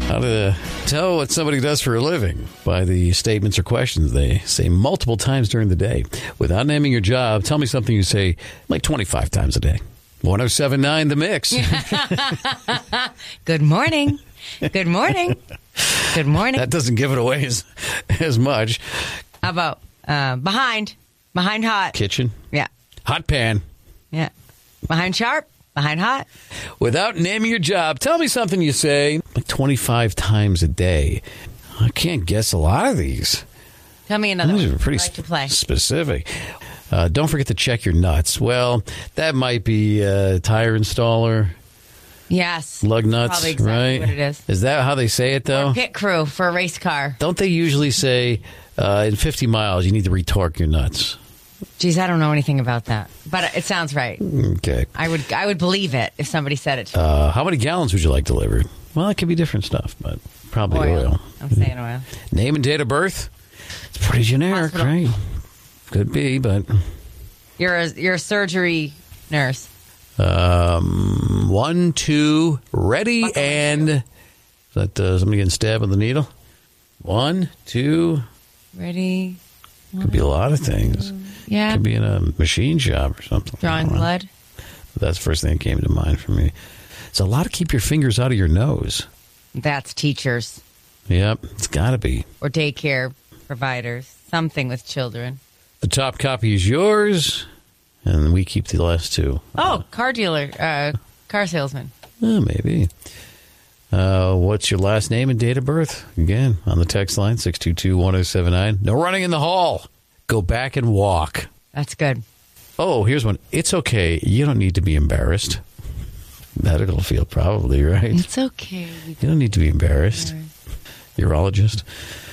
How to tell what somebody does for a living by the statements or questions they say multiple times during the day. Without naming your job, tell me something you say like 25 times a day. 107.9 The Mix. Good morning. Good morning. Good morning. That doesn't give it away as much. How about behind? Behind hot. Kitchen. Yeah. Hot pan. Yeah. Behind sharp. Behind hot. Without naming your job, tell me something you say like 25 times a day. I can't guess a lot of these. Tell me another These one. are pretty I like to play. specific. Don't forget to check your nuts. Well, that might be a tire installer. Yes. Lug nuts, Probably exactly right? what it is. Is that how they say it, though? Or pit crew for a race car. Don't they usually say in 50 miles you need to retorque your nuts? Geez, I don't know anything about that, but it sounds right. Okay. I would believe it if somebody said it to me. How many gallons would you like delivered? Well, it could be different stuff, but probably oil. I'm saying oil. Name and date of birth? It's pretty generic, Hospital. right? Could be, but... You're a surgery nurse. 1, 2, ready, and... Is that somebody getting stabbed with a needle? 1, 2... Ready. Could be a lot of things. Yeah. Could be in a machine shop or something. Drawing blood. That's the first thing that came to mind for me. It's a lot to keep your fingers out of your nose. That's teachers Yep, it's got to be. or daycare providers. Something with children. The top copy is yours, and we keep the last two. Oh, car dealer, car salesman. Maybe. What's your last name and date of birth? Again, on the text line, 622-1079. No running in the hall. Go back and walk. That's good. Oh, here's one. It's okay. You don't need to be embarrassed. Medical field, probably, right? It's okay. You don't need to be embarrassed. Urologist.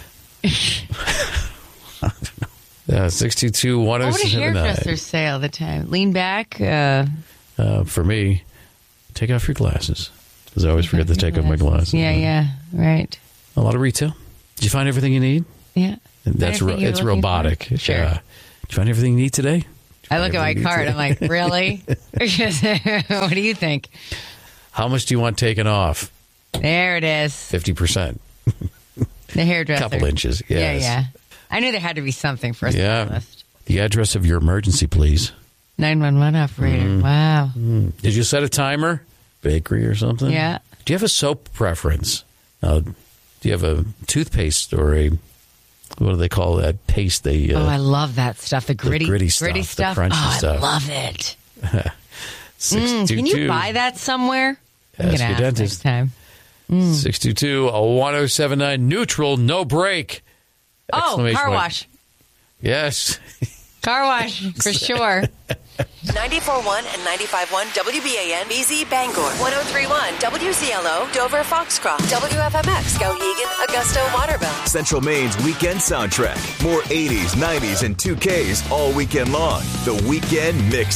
I don't know. 622-1079. What would hairdressers say all the time? Lean back. For me, take off your glasses. Because I always forget to take off my glasses. Yeah, right. A lot of retail. Did you find everything you need? Yeah. That's Anything you're it's looking robotic. for? Sure. Did you find everything you need today? I look at my card. I'm like, really? What do you think? How much do you want taken off? There it is. 50%. The hairdresser. Couple inches. Yes. Yeah. I knew there had to be something for a stylist. The address of your emergency, please. 911 operator. Wow. Did you set a timer? Bakery or something? Yeah. Do you have a soap preference? Do you have a toothpaste or a, what do they call that paste? I love that stuff. The gritty stuff. The stuff. crunchy stuff. I love it. 622. Can you buy that somewhere? I'm Ask gonna your ask dentist. next time. 622-1079. Neutral, no break. Oh, Exclamation car point. wash. Yes. Car wash, for sure. 94.1 and 95.1 WBAN BZ Bangor. 103.1 WCLO Dover Foxcroft. WFMX Skowhegan Augusta Waterville. Central Maine's weekend soundtrack. More 80s, 90s, and 2Ks all weekend long. The Weekend Mix